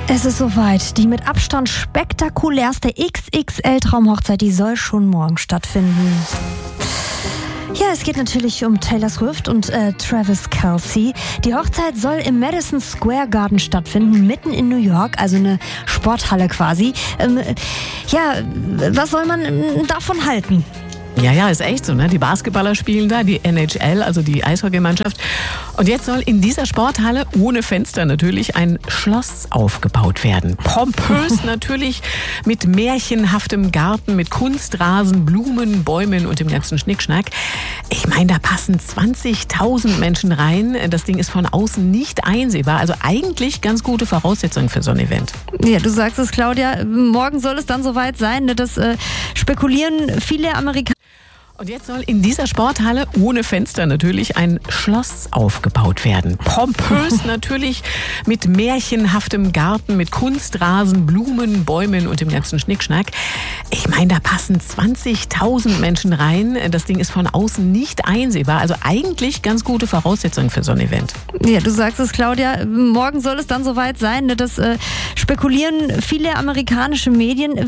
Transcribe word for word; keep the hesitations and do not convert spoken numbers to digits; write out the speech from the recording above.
Es ist soweit. Die mit Abstand spektakulärste X X L-Traumhochzeit, die soll schon morgen stattfinden. Ja, es geht natürlich um Taylor Swift und äh, Travis Kelce. Die Hochzeit soll im Madison Square Garden stattfinden, mitten in New York, also eine Sporthalle quasi. Ähm, ja, was soll man ähm, davon halten? Ja, ja, ist echt so, ne? Die Basketballer spielen da, die N H L, also die Eishockeymannschaft. Und jetzt soll in dieser Sporthalle, ohne Fenster natürlich, ein Schloss aufgebaut werden. Pompös natürlich, mit märchenhaftem Garten, mit Kunstrasen, Blumen, Bäumen und dem ganzen Schnickschnack. Ich meine, da passen zwanzigtausend Menschen rein. Das Ding ist von außen nicht einsehbar. Also eigentlich ganz gute Voraussetzungen für so ein Event. Ja, du sagst es, Claudia. Morgen soll es dann soweit sein. Das äh, spekulieren viele Amerikaner. Und jetzt soll in dieser Sporthalle, ohne Fenster natürlich, ein Schloss aufgebaut werden. Pompös natürlich, mit märchenhaftem Garten, mit Kunstrasen, Blumen, Bäumen und dem ganzen Schnickschnack. Ich meine, da passen zwanzigtausend Menschen rein. Das Ding ist von außen nicht einsehbar. Also eigentlich ganz gute Voraussetzungen für so ein Event. Ja, du sagst es, Claudia. Morgen soll es dann soweit sein. Das äh, spekulieren viele amerikanische Medien.